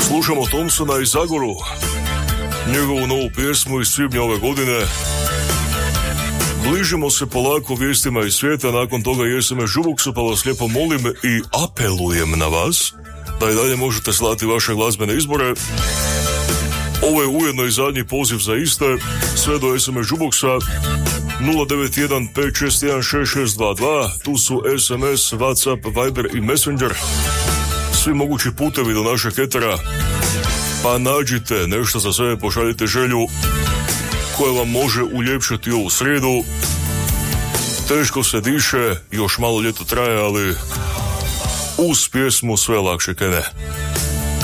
Slušamo Thompsona i Zagoru, njegovu novu pjesmu iz svibnja ove godine. Bližimo se polako vijestima iz svijeta, nakon toga jesme Žuboksu, pa vas lijepo molim i apelujem na vas da i dalje možete slati vaše glazbene izbore. Ovo je ujedno i zadnji poziv za iste, sve do SMS Žuboksa 091 561 6622, tu su SMS, Whatsapp, Viber i Messenger, svi mogući putevi do našeg etera, pa nađite nešto za sebe, pošaljite želju koja vam može uljepšati ovu srijedu. Teško se diše, još malo ljeto traje, ali uz pjesmu sve lakše, kaj ne?